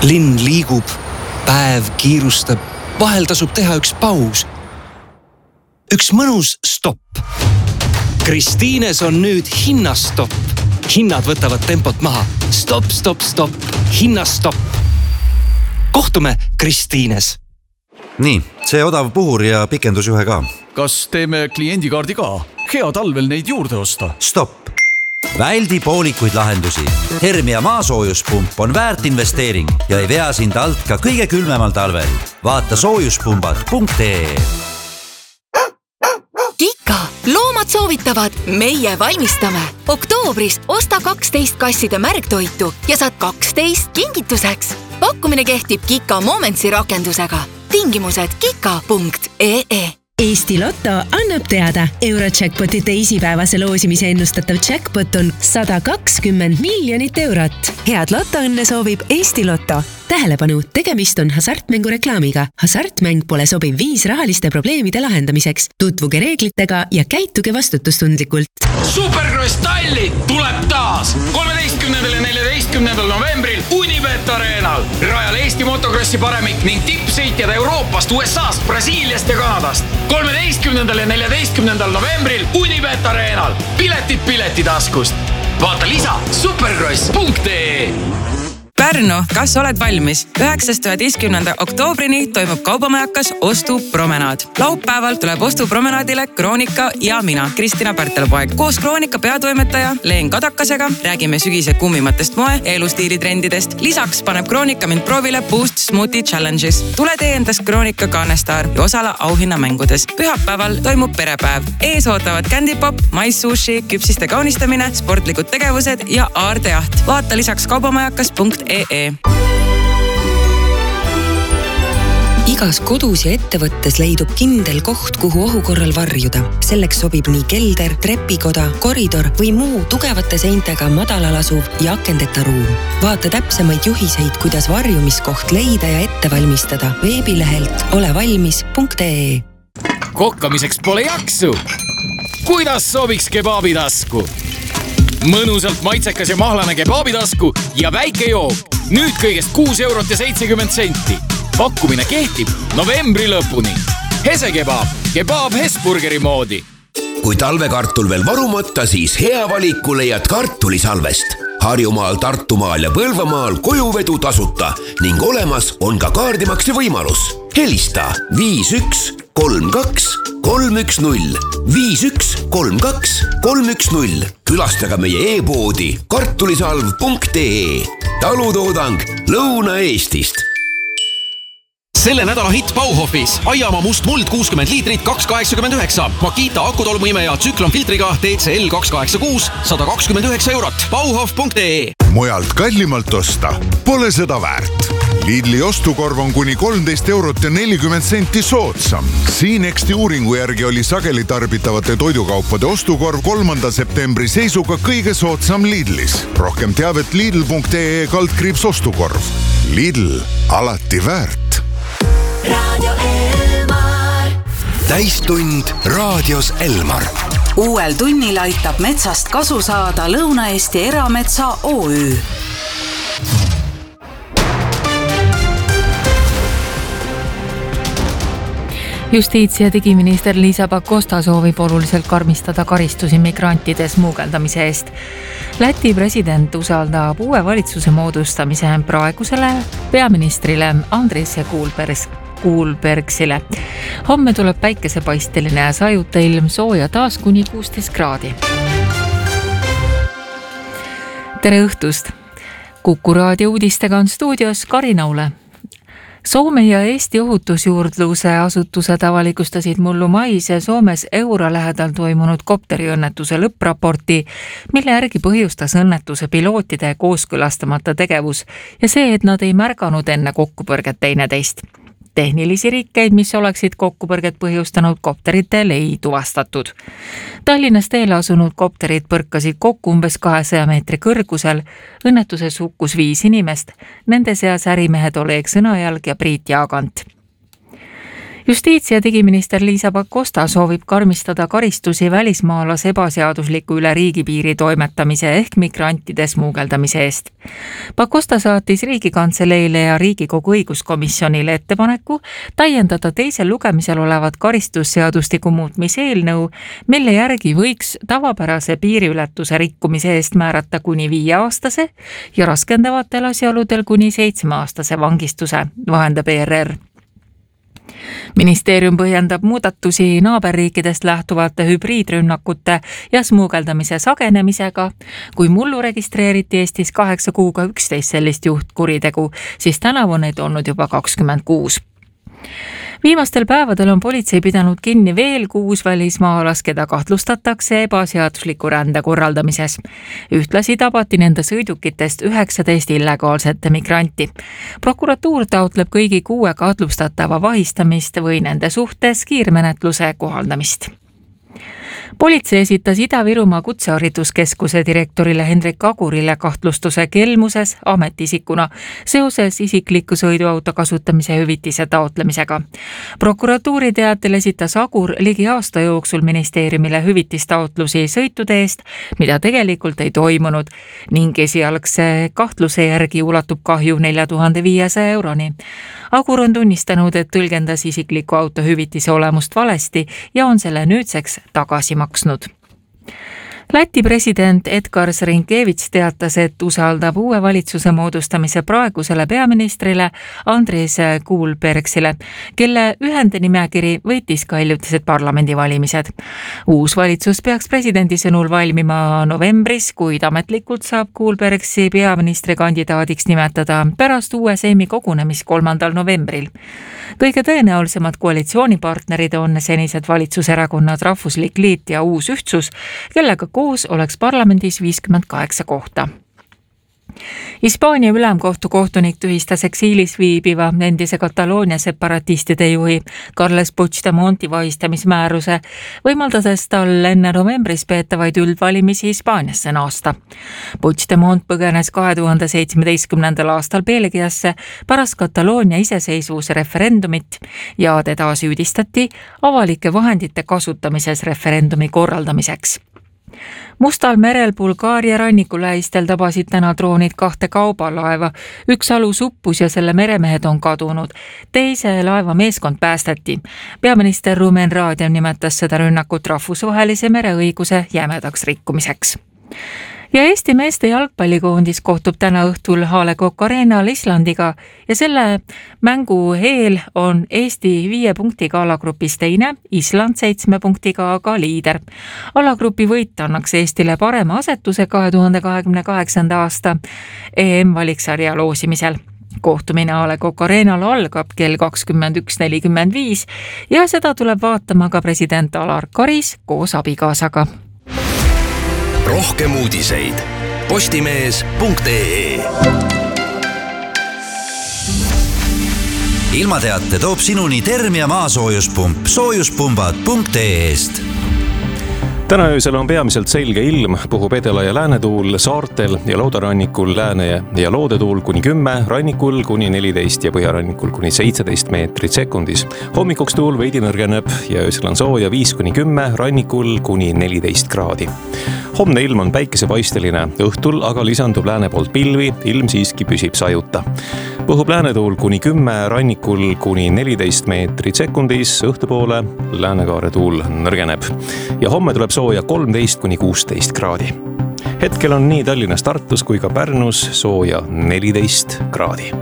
Linn liigub, päev kiirustab, vahel tasub teha üks paus. Üks mõnus stopp. Kristiines on nüüd hinnastopp. Hinnad võtavad tempot maha. Stopp, stopp, stopp. Hinnastopp. Kohtume Kristiines. Nii, see odav puhur ja pikendusjuhe ka. Kas teeme kliendikaardi ka? Hea talvel neid juurde osta. Stopp. Väldi poolikuid lahendusi. Hermia maasoojuspump on väärt investeering ja ei vea sind alt ka kõige külmemal talvel. Vaata soojuspumbad.ee. Kika, loomad soovitavad, meie valmistame. Oktoobris osta 12 kasside märgtoitu ja saad 12 kingituseks. Pakkumine kehtib Kika Momentsi rakendusega. Tingimused kika.ee. Eesti Lotto annab teada. Eurojackpoti teisipäevase loosimise ennustatav jackpot on 120 miljonit eurot. Head lotoõnne soovib Eesti Lotto. Tähelepanu, tegemist on hasartmängu reklaamiga. Hasartmäng pole sobiv viis rahaliste probleemide lahendamiseks. Tutvuge reeglitega ja käituge vastutustundlikult. Supercross Tallinn tuleb taas 13. ja 14. novembril Unibet Arenal. Rajal Eesti motokrossi paremik ning tippsõitjad Euroopast, USAst, Brasiiliast ja Kanadast. 13. ja 14. novembril Unibet Arenal. Piletid piletitaskust. Vaata lisa supercross.ee. Pärnu, kas oled valmis? 9.11. oktoobrini toimub kaubamajakas ostupromenaad. Laupäeval tuleb ostupromenaadile Kroonika ja mina, Kristina Pärtelpoeg. Koos Kroonika peatoimetaja Leen Kadakasega räägime sügise kummimatest moe ja elustiilitrendidest. Lisaks paneb Kroonika mind proovile Boost Smoothie Challenges. Tule tee endast Kroonika Kaanestaar ja osala auhinnamängudes. Pühapäeval toimub perepäev. Ees ootavad kändipop, maissushi, küpsiste kaunistamine, sportlikud tegevused ja aardejaht. Vaata lisaks kaubamajakas.ee. Igas kodus ja ettevõttes leidub kindel koht, kuhu ohu korral varjuda. Selleks sobib nii kelder, trepikoda, koridor või muu tugevate seintega madalal asuv ja akendeta ruum. Vaata täpsemaid juhiseid, kuidas varjumiskoht leida ja ette valmistada veebilehelt olevalmis.ee. Kokkamiseks pole jaksu. Kuidas sobiks kebaabitasku? Mõnusalt maitsekas ja mahlane kebaabitasku ja väike jook. Nüüd kõigest 6 eurot ja 70 senti. Pakkumine kehtib novembri lõpuni. Hese kebaab Hesburgeri moodi. Kui talvekartul veel varumata, siis hea valiku leiad kartulisalvest. Harjumaal, Tartumaal ja Põlvamaal kojuvedu tasuta ning olemas on ka kaardimakse võimalus. Helista 51 32 310 51 32 310. Külastaga meie e-poodi kartulisalv.ee. Talutoodang Lõuna-Eestist. Selle nädala hitt Bauhofis. Aiamaa must muld 60 liitrit 2,89. Makita akutolmuime ja tsüklonfiltriga TCL 286 129 eurot. Bauhof.ee. Mujalt kallimalt osta pole seda väärt. Lidli ostukorv on kuni 13 eurot ja 40 senti soodsam. Siinexti uuringu järgi oli sageli tarbitavate toidukaupade ostukorv 3. septembri seisuga kõige soodsam Lidlis. Rohkem teavet lidl.ee /ostukorv. Lidl, alati väärt. Radio Elmar. Täistund raadios Elmar. Uuel tunnil aitab metsast kasu saada Lõuna-Eesti Erametsa OÜ. Justiits- ja digiminister Liisa Pakosta soovib oluliselt karmistada karistusi migrantide smuugeldamise eest. Läti president usaldab uue valitsuse moodustamise praegusele peaministrile Andris Kuulbergsile. Homme tuleb päikesepaisteline ja sajuta ilm, sooja taas kuni 16 kraadi. Tere õhtust! Kuku raadio uudistega on stuudios Karin Aule. Soome ja Eesti ohutusjuurdluse asutused avalikustasid mullu mais Soomes Eura lähedal toimunud kopteriõnnetuse lõppraporti, mille järgi põhjustas õnnetuse pilootide kooskõlastamata tegevus ja see, et nad ei märganud enne kokkupõrget teineteist. Tehnilisi rikkeid, mis oleksid kokkupõrget põhjustanud kopteritel, ei tuvastatud. Tallinnas teele asunud kopterid põrkasid kokku umbes 200 meetri kõrgusel. Õnnetuses hukkus 5 inimest. Nende seas ärimehed Oleg Sõnajalg ja Priit Jaagant. Justiits- ja digiminister Liisa Pakosta soovib karmistada karistusi välismaalase ebaseadusliku üle riigipiiri toimetamise ehk migrantide smuugeldamise eest. Pakosta saatis Riigikantseleile ja Riigikogu õiguskomisjonile ettepaneku täiendada teisel lugemisel olevat karistusseadustiku muutmise eelnõu, mille järgi võiks tavapärase piiriületuse rikkumise eest määrata kuni 5-aastase ja raskendavatel asjaoludel kuni 7-aastase vangistuse, vahendab ERR. Ministeerium põhjendab muudatusi naaberriikidest lähtuvate hübriidrünnakute ja smuugeldamise sagenemisega. Kui mullu registreeriti Eestis 8 kuuga 11 sellist juhtkuritegu, siis tänavu neid olnud juba 26. Viimastel päevadel on politsei pidanud kinni veel 6 välismaalast, keda kahtlustatakse ebaseadusliku rände korraldamises. Ühtlasi tabati nende sõidukitest 19 illegaalset migranti. Prokuratuur taotleb kõigi 6 kahtlustatava vahistamist või nende suhtes kiirmenetluse kohaldamist. Politsei esitas Ida-Virumaa Kutsehariduskeskuse direktorile Hendrik Agurile kahtlustuse kelmuses ametiisikuna seoses isikliku sõiduauto kasutamise hüvitise taotlemisega. Prokuratuuri teatel esitas Agur ligi aasta jooksul ministeeriumile hüvitistaotlusi sõitude eest, mida tegelikult ei toimunud ning esialgse kahtluse järgi ulatub kahju 4500 euroni. Agur on tunnistanud, et tõlgendas isikliku auto hüvitise olemust valesti ja on selle nüüdseks tagasi maksnud. Läti president Edgar Rinkevits teatas, et usaldab uue valitsuse moodustamise praegusele peaministrile Andris Kuulbergsile, kelle ühendenimekiri võitis ka hiljutised parlamendivalimised. Uus valitsus peaks presidendi sõnul valmima novembris, kuid ametlikult saab Kuulbergsi peaministri kandidaadiks nimetada pärast uue seimi kogunemist 3. novembril. Kõige tõenäolisemad koalitsioonipartnerid on senised valitsuserakonnad Rahvuslik Liit ja Uus Ühtsus, kellega koos oleks parlamendis 58 kohta. Hispaania ülemkohtu kohtunik tühistas eksiilis viibiva endise Kataloonia separatistide juhi Carles Puigdemonti vahistamismääruse, võimaldades tal enne novembris peetavaid üldvalimisi Hispaaniasse naasta. Puigdemont põgenes 2017. aastal Belgiasse pärast Kataloonia iseseisvuse referendumit ja teda süüdistati avalike vahendite kasutamises referendumi korraldamiseks. Mustal merel Bulgaaria rannikulähistel tabasid täna droonid 2 kaubalaeva. Üks alus uppus ja selle meremehed on kadunud. Teise laeva meeskond päästeti. Peaminister Rumen Radev nimetas seda rünnakut rahvusvahelise mereõiguse jämedaks rikkumiseks. Ja Eesti meeste jalgpallikoondis kohtub täna õhtul A. Le Coq Arena'l Islandiga ja selle mängu eel on Eesti 5 punktiga alagrupis teine, Island 7 punktiga aga liider. Alagrupi võit annaks Eestile parema asetuse 2028. aasta EM-valiksarja loosimisel. Kohtumine A. Le Coq Arena'l algab kell 21.45 ja seda tuleb vaatama ka president Alar Karis koos abikaasaga. Rohkem uudiseid postimees.ee. Ilmateate toob sinuni Termia maasoojuspump soojuspumbad.ee-st. Täna öösel on peamiselt selge ilm, puhub edela- ja läänetuul saartel ja laudarannikul lääne- ja loodetuul kuni 10, rannikul kuni 14 ja põhjarannikul kuni 17 meetrit sekundis. Hommikuks tuul veidi nõrgeneb ja öösel on sooja 5-10, rannikul kuni 14 kraadi. Homne ilm on päikesepaisteline, õhtul aga lisandub lääne poolt pilvi, ilm siiski püsib sajuta. Puhub läänetuul kuni 10, rannikul kuni 14 meetrit sekundis, õhtupoole läänekaare tuul nõrgeneb. Ja homme tuleb sooja 13-16 kraadi. Hetkel on nii Tallinnas, Tartus kui ka Pärnus sooja 14 kraadi.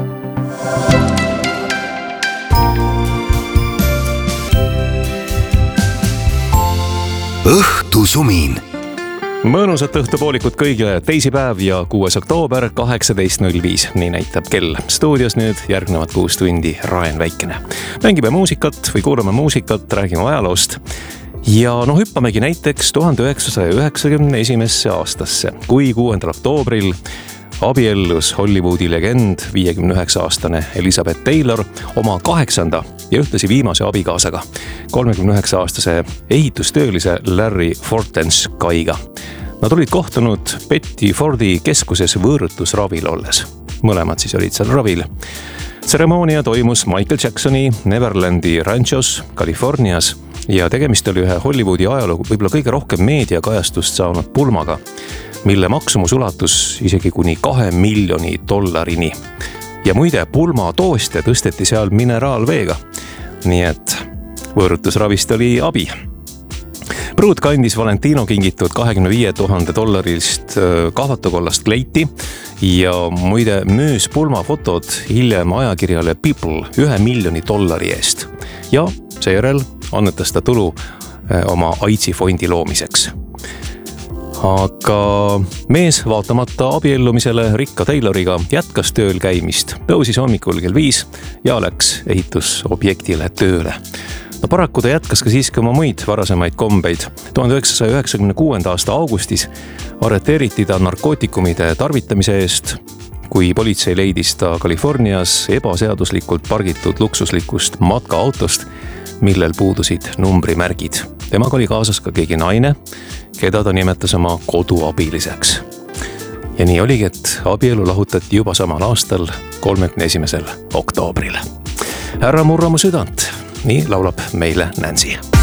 Õhtusumin. Mõnusat õhtupoolikut kõigile, teisipäev ja 6. oktoober 18.05, nii näitab kell. Stuudios nüüd järgnevad 6 tundi Raen Väikene. Mängime muusikat või kuulame muusikat, räägime ajaloost. Ja hüppamegi näiteks 1991. aastasse, kui 6. oktoobril abiellus Hollywoodi legend 59-aastane Elizabeth Taylor oma 8. ja ühtlasi viimase abikaasaga, 39-aastase ehitustöölise Larry Fortenskaiga. Nad olid kohtunud Betty Fordi keskuses võõrutusravil olles. Mõlemad siis olid seal ravil. tseremoonia toimus Michael Jacksoni Neverlandi ranchos Californias ja tegemist oli ühe Hollywoodi ajaloo võib-olla kõige rohkem meediakajastust saanud pulmaga, mille maksumus ulatus isegi kuni $2 miljoni. Ja muide, pulma tooste tõsteti seal mineraalveega, nii et võõrutusravist oli abi. Pruut kandis Valentino kingitud $25,000 kahvatukollast kleiti ja muide müüs pulmafotod hiljem ajakirjale People $1 miljoni eest. Ja seejärel annetas ta tulu oma AIDSi fondi loomiseks. Aga mees vaatamata abiellumisele Rikka Tayloriga jätkas tööl käimist, tõusis hommikul kell 5 ja läks ehitusobjektile tööle. No paraku ta jätkas ka siiski oma muid varasemaid kombeid. 1996. aasta augustis arreteeriti ta narkootikumide tarvitamise eest, kui politsei leidis ta Californias ebaseaduslikult pargitud luksuslikust matkaautost, millel puudusid numbrimärgid. Temaga oli kaasas ka keegi naine, keda ta nimetas oma koduabiliseks. Ja nii oligi, et abielu lahutati juba samal aastal 31. oktoobril. Ära murra mu südant, nii laulab meile Nancy.